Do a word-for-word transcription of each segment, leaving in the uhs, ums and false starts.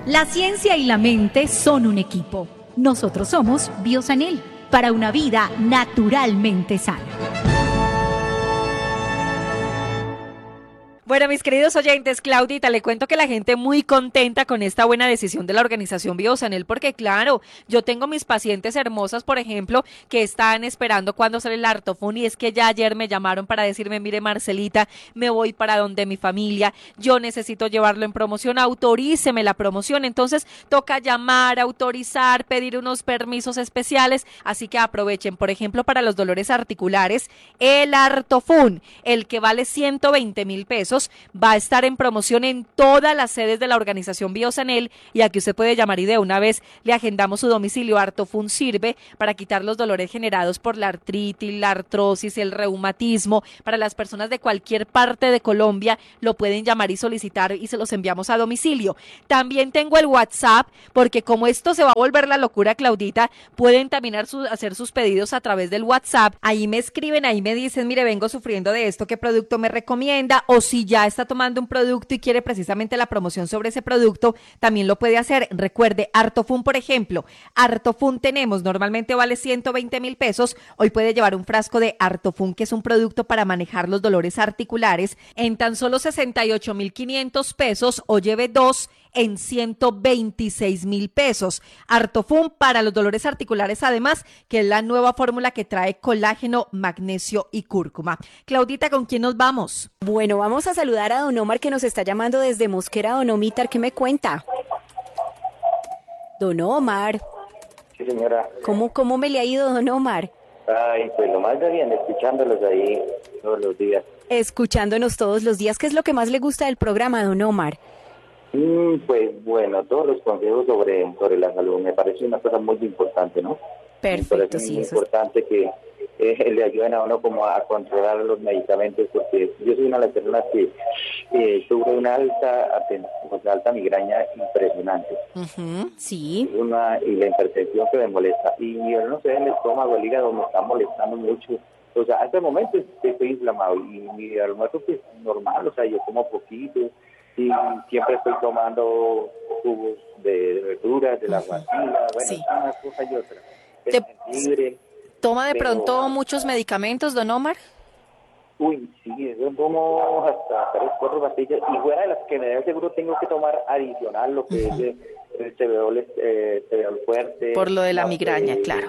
La ciencia y la mente son un equipo. Nosotros somos Biosanel, para una vida naturalmente sana. Bueno, mis queridos oyentes, Claudita, le cuento que la gente muy contenta con esta buena decisión de la organización Biosanel, porque claro, yo tengo mis pacientes hermosas, por ejemplo, que están esperando cuando sale el Artofun, y es que ya ayer me llamaron para decirme, mire Marcelita, me voy para donde mi familia, yo necesito llevarlo en promoción, autoríceme la promoción, entonces toca llamar, autorizar, pedir unos permisos especiales, así que aprovechen, por ejemplo, para los dolores articulares, el Artofun, el que vale ciento veinte mil pesos, va a estar en promoción en todas las sedes de la organización Biosanel, y aquí usted puede llamar y de una vez le agendamos su domicilio. Artofun sirve para quitar los dolores generados por la artritis, la artrosis, el reumatismo. Para las personas de cualquier parte de Colombia lo pueden llamar y solicitar y se los enviamos a domicilio. También tengo el WhatsApp, porque como esto se va a volver la locura, Claudita, pueden también hacer sus pedidos a través del WhatsApp. Ahí me escriben, ahí me dicen, mire, vengo sufriendo de esto, ¿qué producto me recomienda? O si ya está tomando un producto y quiere precisamente la promoción sobre ese producto, también lo puede hacer. Recuerde, Artofun, por ejemplo, Artofun tenemos, normalmente vale ciento veinte mil pesos, hoy puede llevar un frasco de Artofun, que es un producto para manejar los dolores articulares, en tan solo sesenta y ocho mil quinientos pesos, o lleve dos en ciento veintiséis mil pesos. Artofun para los dolores articulares, además, que es la nueva fórmula que trae colágeno, magnesio y cúrcuma. Claudita, ¿con quién nos vamos? Bueno, vamos a saludar a don Omar, que nos está llamando desde Mosquera. Don Omar, ¿qué me cuenta? Don Omar. Sí, señora. ¿Cómo, cómo me le ha ido, don Omar? Ay, pues lo más de bien, escuchándolos ahí todos los días. Escuchándonos todos los días. ¿Qué es lo que más le gusta del programa, don Omar? Mm, pues bueno, todos los consejos sobre, sobre la salud me parece una cosa muy importante, ¿no? Perfecto, sí. Es muy eso importante es... que eh, le ayuden a uno como a controlar los medicamentos, porque yo soy una de las personas que eh, sufre una alta, una alta migraña impresionante. Uh-huh, sí. Una, y la hipertensión que me molesta. Y yo no sé, el estómago, el hígado me está molestando mucho. O sea, hasta el momento estoy inflamado y mi almuerzo pues normal, o sea, yo como poquito. Y siempre estoy tomando jugos de, de verduras, de la guasila, bueno, sí. Una cosa y otra. ¿Te jengibre, toma de pero, pronto muchos medicamentos, don Omar? Uy, sí, yo tomo hasta tres, cuatro pastillas, y fuera de las que me da seguro tengo que tomar adicional lo que uh-huh. es el cebeol, eh, cebeol fuerte. Por lo de la no, migraña, eh, claro.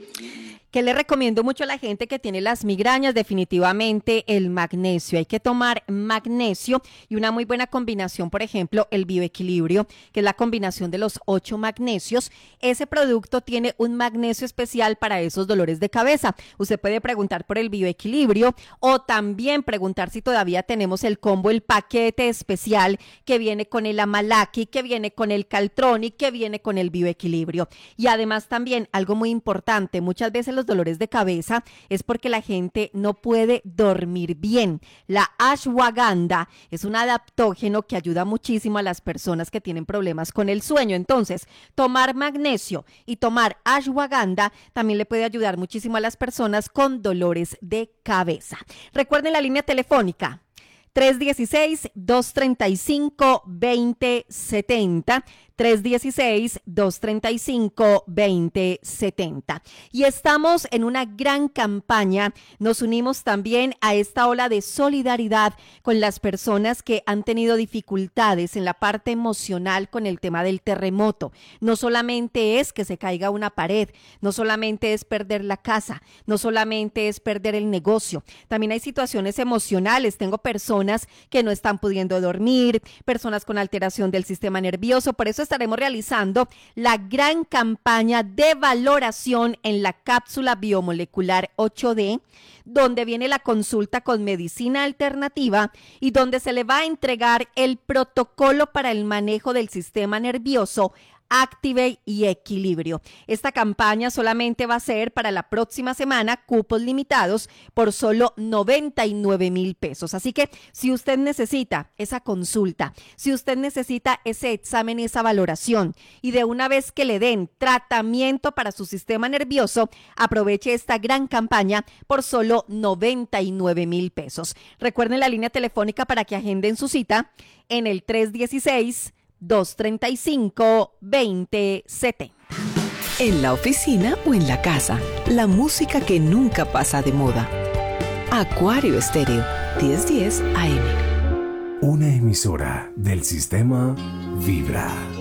Que le recomiendo mucho a la gente que tiene las migrañas, definitivamente el magnesio. Hay que tomar magnesio y una muy buena combinación, por ejemplo, el bioequilibrio, que es la combinación de los ocho magnesios. Ese producto tiene un magnesio especial para esos dolores de cabeza. Usted puede preguntar por el bioequilibrio o también preguntar si todavía tenemos el combo, el paquete especial que viene con el Amalaki, que viene con el Caltronic, que viene con el bioequilibrio. Y además también algo muy importante, muchas veces los dolores de cabeza es porque la gente no puede dormir bien. La ashwagandha es un adaptógeno que ayuda muchísimo a las personas que tienen problemas con el sueño. Entonces, tomar magnesio y tomar ashwagandha también le puede ayudar muchísimo a las personas con dolores de cabeza. Recuerden la línea telefónica tres uno seis, dos tres cinco, dos cero siete cero, tres uno seis, dos tres cinco, dos cero siete cero. Y estamos en una gran campaña, nos unimos también a esta ola de solidaridad con las personas que han tenido dificultades en la parte emocional con el tema del terremoto. No solamente es que se caiga una pared, no solamente es perder la casa, no solamente es perder el negocio, también hay situaciones emocionales. Tengo personas que no están pudiendo dormir, personas con alteración del sistema nervioso. Por eso estaremos realizando la gran campaña de valoración en la cápsula biomolecular ocho D, donde viene la consulta con medicina alternativa y donde se le va a entregar el protocolo para el manejo del sistema nervioso, Activate y Equilibrio. Esta campaña solamente va a ser para la próxima semana, cupos limitados por solo noventa y nueve mil pesos. Así que si usted necesita esa consulta, si usted necesita ese examen y esa valoración y de una vez que le den tratamiento para su sistema nervioso, aproveche esta gran campaña por solo noventa y nueve mil pesos. Recuerden la línea telefónica para que agenden su cita en el tres uno seis, dos tres cinco, dos cero siete cero. En la oficina o en la casa, la música que nunca pasa de moda. Acuario Estéreo, diez diez A M. Una emisora del sistema Vibra.